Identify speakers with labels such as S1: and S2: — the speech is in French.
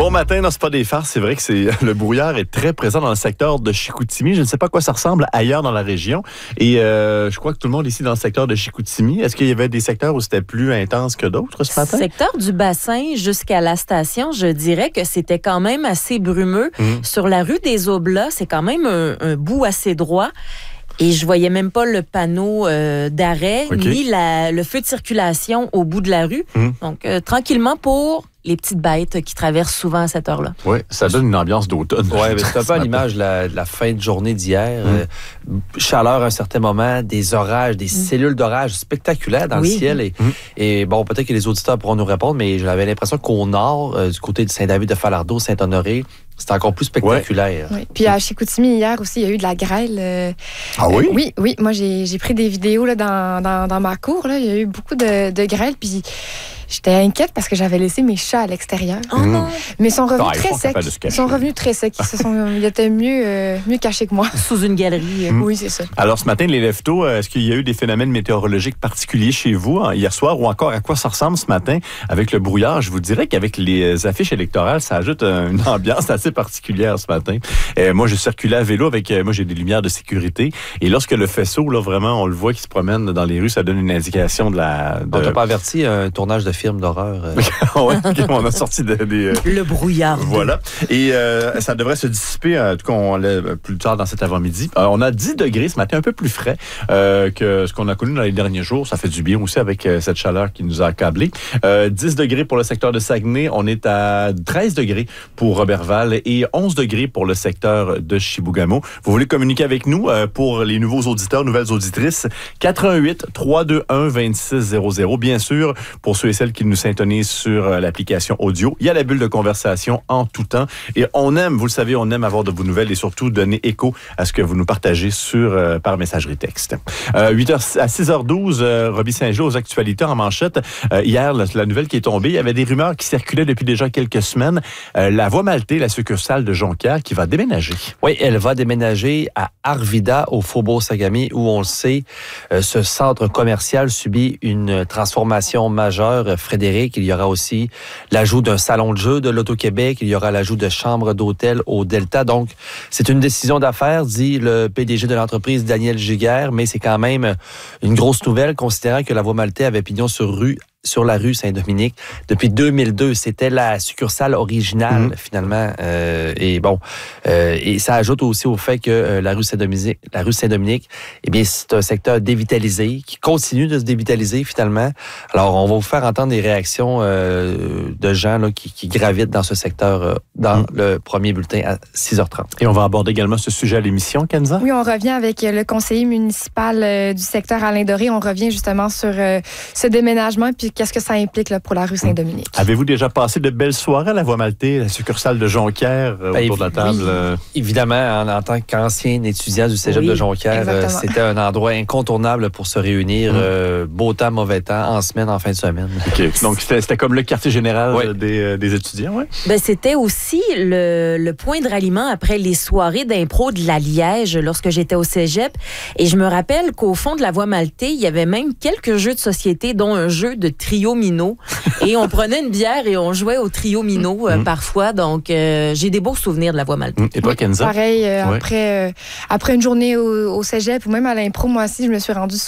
S1: Bon matin, dans C'est pas des farces. C'est vrai que le brouillard est très présent dans le secteur de Chicoutimi. Je ne sais pas à quoi ça ressemble ailleurs dans la région. Et je crois que tout le monde ici dans le secteur de Chicoutimi. Est-ce qu'il y avait des secteurs où c'était plus intense que d'autres ce matin?
S2: Secteur du bassin jusqu'à la station, je dirais que c'était quand même assez brumeux. Sur la rue des Oblats, c'est quand même un bout assez droit. Et je voyais même pas le panneau d'arrêt, ni le feu de circulation au bout de la rue. Donc, tranquillement pour les petites bêtes qui traversent souvent à cette heure-là.
S1: Oui, ça donne une ambiance d'automne.
S3: Oui, c'est un peu à l'image de la fin de journée d'hier. Chaleur à un certain moment, des orages, des cellules d'orage spectaculaires dans le ciel. Et bon, peut-être que les auditeurs pourront nous répondre, mais j'avais l'impression qu'au nord, du côté de Saint-David-de-Falardeau, Saint-Honoré, c'était encore plus spectaculaire.
S4: Oui. Puis à Chicoutimi, hier aussi, il y a eu de la grêle.
S1: Ah oui?
S4: Oui. Moi, j'ai pris des vidéos là, dans ma cour. Là. Il y a eu beaucoup de grêle. Puis j'étais inquiète parce que j'avais laissé mes chats à l'extérieur.
S2: Oh non!
S4: Mais ils sont revenus très secs. Ils sont revenus très secs. Ils étaient mieux cachés que moi.
S2: Sous une galerie.
S4: Oui, c'est ça.
S1: Alors, ce matin, les lève-tôt, est-ce qu'il y a eu des phénomènes météorologiques particuliers chez vous hier soir ou encore à quoi ça ressemble ce matin avec le brouillard? Je vous dirais qu'avec les affiches électorales, ça ajoute une ambiance assez particulière ce matin. Moi, je circulais à vélo avec... moi, j'ai des lumières de sécurité. Et lorsque le faisceau, là, vraiment, on le voit qui se promène dans les rues, ça donne une indication de la...
S3: On t'a pas averti un tournage de film d'horreur?
S1: Oui, on a sorti
S2: le brouillard.
S1: Voilà. Et ça devrait se dissiper plus tard dans cet avant-midi. On a 10 degrés ce matin, un peu plus frais que ce qu'on a connu dans les derniers jours. Ça fait du bien aussi avec cette chaleur qui nous a accablés. 10 degrés pour le secteur de Saguenay. On est à 13 degrés pour Roberval et 11 degrés pour le secteur de Chibougamau. Vous voulez communiquer avec nous pour les nouveaux auditeurs, nouvelles auditrices? 88-321-2600. Bien sûr, pour ceux et celles qui nous syntonisent sur l'application audio, il y a la bulle de conversation en tout temps. Et on aime, vous le savez, on aime avoir de vos nouvelles et surtout donner écho à ce que vous nous partagez par messagerie texte. 8h à 6h12, Roby Saint-Jean aux actualités en manchette. Hier, la nouvelle qui est tombée, il y avait des rumeurs qui circulaient depuis déjà quelques semaines. La Voie Maltais, la succursale de Jonquière, qui va déménager.
S3: Oui, elle va déménager à Arvida, au Faubourg-Sagami, où on le sait, ce centre commercial subit une transformation majeure. Frédéric, il y aura aussi l'ajout d'un salon de jeu de l'Auto-Québec, il y aura l'ajout de chambres d'hôtel au Delta. Donc, c'est une décision d'affaires, dit le PDG de l'entreprise, Daniel Giguère, mais c'est quand même une grosse nouvelle, considérant que la Voie Maltais avait pignon sur la rue Saint-Dominique. Depuis 2002, c'était la succursale originale, finalement. Et ça ajoute aussi au fait que la rue Saint-Dominique, eh bien, c'est un secteur dévitalisé, qui continue de se dévitaliser, finalement. Alors, on va vous faire entendre des réactions de gens là, qui gravitent dans ce secteur dans le premier bulletin à 6h30.
S1: Et on va aborder également ce sujet à l'émission, Kenza?
S4: Oui, on revient avec le conseiller municipal du secteur Alain Doré. On revient justement sur ce déménagement puis qu'est-ce que ça implique là, pour la rue Saint-Dominique.
S1: Avez-vous déjà passé de belles soirées à la Voie Maltais, la succursale de Jonquière, autour de la table?
S4: Oui.
S3: Évidemment, en tant qu'ancien étudiant du cégep de Jonquière, c'était un endroit incontournable pour se réunir, beau temps, mauvais temps, en semaine, en fin de semaine.
S1: Okay. Donc, c'était comme le quartier général des étudiants, oui?
S2: Ben, c'était aussi le point de ralliement après les soirées d'impro de la Liège lorsque j'étais au cégep. Et je me rappelle qu'au fond de la Voie Maltais, il y avait même quelques jeux de société, dont un jeu de trio minot. Et on prenait une bière et on jouait au trio minot parfois. Donc, j'ai des beaux souvenirs de la Voie Maltais.
S1: Et toi, Kenza?
S4: Pareil, après une journée au cégep ou même à l'impro, moi aussi, je me suis rendue